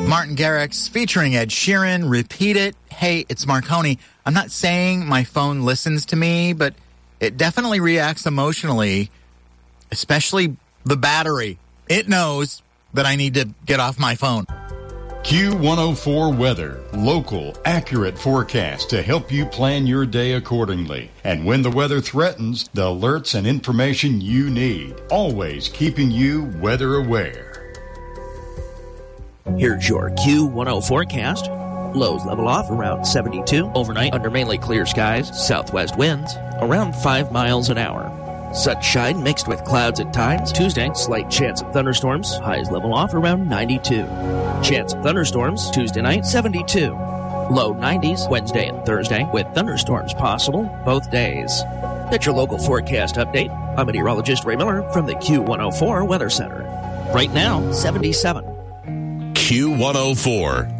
Martin Garrix featuring Ed Sheeran, Repeat It. Hey, it's Marconi. I'm not saying my phone listens to me, but it definitely reacts emotionally, especially the battery. It knows that I need to get off my phone. Q104 Weather. Local, accurate forecast to help you plan your day accordingly. And when the weather threatens, the alerts and information you need. Always keeping you weather aware. Here's your Q10 forecast. Lows level off around 72. Overnight under mainly clear skies. Southwest winds around 5 miles an hour. Sunshine mixed with clouds at times. Tuesday, slight chance of thunderstorms. Highs level off around 92. Chance of thunderstorms Tuesday night, 72. Low 90s Wednesday and Thursday with thunderstorms possible both days. That's your local forecast update. I'm meteorologist Ray Miller from the Q104 Weather Center. Right now, 77. Q104.